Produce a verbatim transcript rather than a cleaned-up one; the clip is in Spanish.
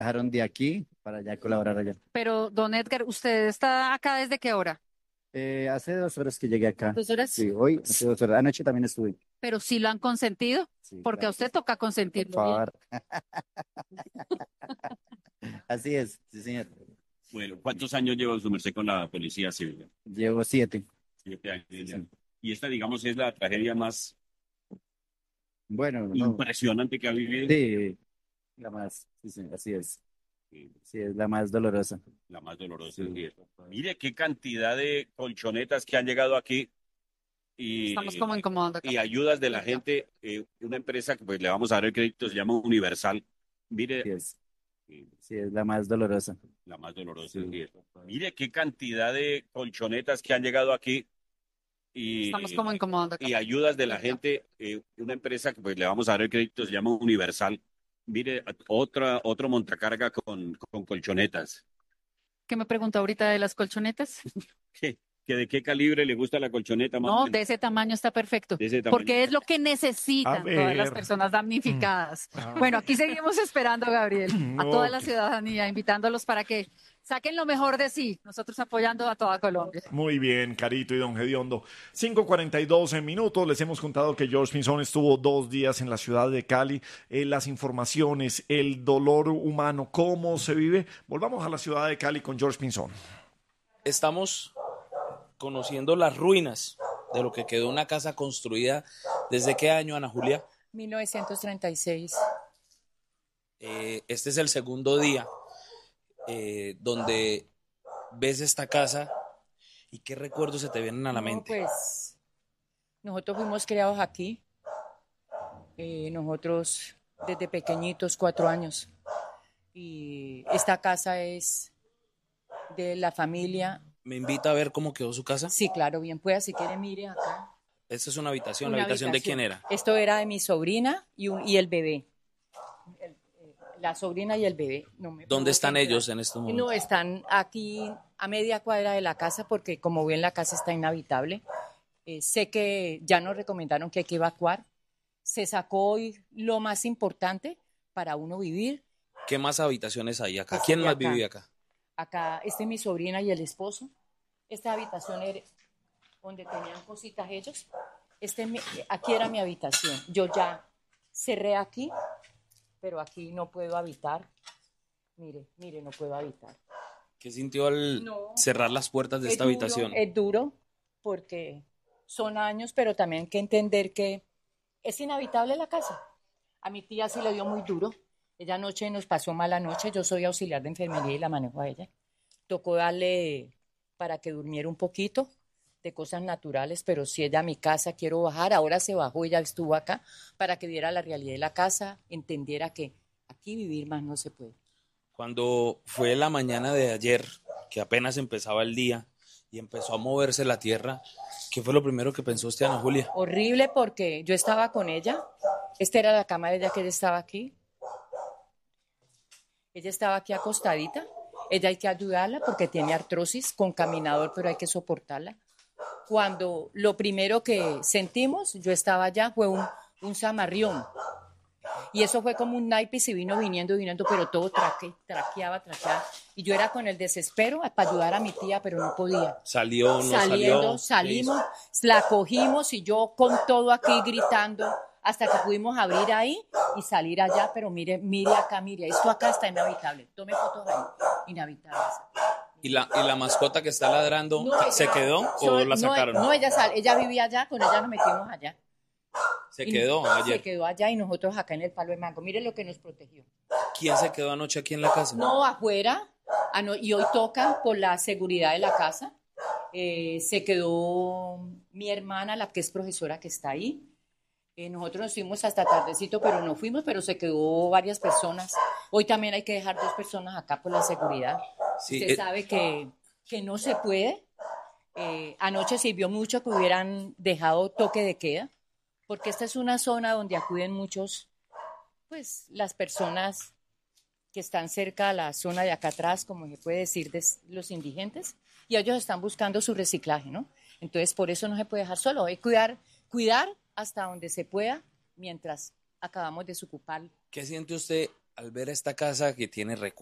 Dejaron de aquí para allá colaborar allá. Pero, don Edgar, ¿usted está acá desde qué hora? Eh, hace dos horas que llegué acá. ¿Dos horas? Sí, hoy, hace dos horas. Anoche también estuve. Pero sí lo han consentido, Sí, porque a claro que usted sí. toca Por consentirlo bien. favor. Así es, sí, señor. Bueno, ¿cuántos años lleva su merced con la policía civil? Llevo siete. Siete años Sí, ya. sí. Y esta, digamos, es la tragedia más Bueno, no. impresionante que ha vivido. Sí, la más. Sí, sí, así es. Sí, Sí, es la más dolorosa. la más dolorosa. Sí. Sí. Mire qué cantidad de colchonetas que han llegado aquí Estamos y, como incomodando acá. y ayudas de la gente. Eh, una empresa que pues le vamos a dar el crédito, se llama Universal. Mire, Sí es. eh, Sí, es la más dolorosa. la más dolorosa. Sí. Sí. Mire qué cantidad de colchonetas que han llegado aquí Estamos y, como incomodando acá. y ayudas de la gente. Eh, una empresa que pues le vamos a dar el crédito, se llama Universal. Mire, otra, otro montacarga con, con colchonetas. ¿Qué me preguntó ahorita de las colchonetas? ¿Qué, que de qué calibre le gusta la colchoneta más o No, menos? de ese tamaño está perfecto, De ese tamaño. porque es lo que A necesitan todas las ver. personas Mm. damnificadas. Ah. Bueno, aquí seguimos esperando, Gabriel, a toda la Ok. ciudadanía, invitándolos para que saquen lo mejor de sí, nosotros apoyando a toda Colombia. Muy bien, Carito y Don Gediondo. cinco cuarenta y dos minutos. Les hemos contado que George Pinzón estuvo dos días en la ciudad de Cali. Eh, las informaciones, el dolor humano, cómo se vive. Volvamos a la ciudad de Cali con George Pinzón. Estamos conociendo las ruinas de lo que quedó una casa construida. ¿Desde qué año, Ana Julia? mil novecientos treinta y seis. Eh, este es el segundo día eh, donde ves esta casa y qué recuerdos se te vienen a la No, mente. pues nosotros fuimos criados aquí, eh, nosotros desde pequeñitos, cuatro años, y esta casa es de la familia. ¿Me invita a ver cómo quedó su casa? Sí, claro, bien pueda, si quiere mire acá. Esta es una habitación. Una ¿La habitación de habitación. quién era? Esto era de mi sobrina y, un- y el bebé. El- eh, la sobrina y el bebé. No me ¿Dónde provoque están entrar. ellos en este momento? No, están aquí a media cuadra de la casa porque como ven la casa está inhabitable. Eh, sé que ya nos recomendaron que hay que evacuar. Se sacó hoy lo más importante para uno vivir. ¿Qué más habitaciones hay acá? Pues ¿Quién hay más acá. vive acá? Acá, esta es mi sobrina y el esposo. Esta habitación era donde tenían cositas ellos. Este es mi- aquí era mi habitación. Yo ya cerré aquí, pero aquí no puedo habitar. Mire, mire, no puedo habitar. ¿Qué sintió al No. cerrar las puertas de Es esta duro, habitación? Es duro porque son años, pero también hay que entender que es inhabitable la casa. A mi tía sí le dio muy duro. Ella anoche nos pasó mala noche. Yo soy auxiliar de enfermería y la manejo a ella. Tocó darle para que durmiera un poquito de cosas naturales, pero si ella a mi casa quiero bajar, ahora se bajó, ella estuvo acá para que viera la realidad de la casa, entendiera que aquí vivir más no se puede. Cuando fue la mañana de ayer, que apenas empezaba el día y empezó a moverse la tierra, ¿qué fue lo primero que pensó usted, Ana Julia? Horrible porque yo estaba con ella, esta era la cama de ella que ella estaba aquí, ella estaba aquí acostadita, ella hay que ayudarla porque tiene artrosis con caminador, pero hay que soportarla. Cuando lo primero que sentimos, yo estaba allá, fue un, un zamarrión. Y eso fue como un naipe y se vino viniendo, viniendo, pero todo traque, traqueaba, traqueaba. Y yo era con el desespero para ayudar a mi tía, pero no podía. ¿Salió o no Saliendo, salió? salimos, la cogimos y yo con todo aquí gritando hasta que pudimos abrir ahí y salir allá, pero mire, mire acá, mire, esto acá está inhabitable. Tome fotos ahí, inhabitable. ¿Y la, y la mascota que está ladrando No, se ella- quedó o no, la sacaron? No, ella, sal, ella vivía allá, con ella nos metimos allá. Se Y quedó ayer. Se quedó allá y nosotros acá en el palo de mango. Mire lo que nos protegió. ¿Quién se quedó anoche aquí en la casa? No, afuera. Ah, no, y hoy toca por la seguridad de la casa. Eh, se quedó mi hermana, la que es profesora que está ahí. Eh, nosotros nos fuimos hasta tardecito, pero no fuimos, pero se quedó varias personas. Hoy también hay que dejar dos personas acá por la seguridad. Sí, Usted eh, sabe que, que no se puede. Eh, anoche sirvió mucho que hubieran dejado toque de queda, porque esta es una zona donde acuden muchos, pues las personas que están cerca a la zona de acá atrás, como se puede decir, de los indigentes, y ellos están buscando su reciclaje, ¿no? Entonces, por eso no se puede dejar solo, hay que cuidar, cuidar hasta donde se pueda, mientras acabamos de desocupar. ¿Qué siente usted al ver esta casa que tiene recursos,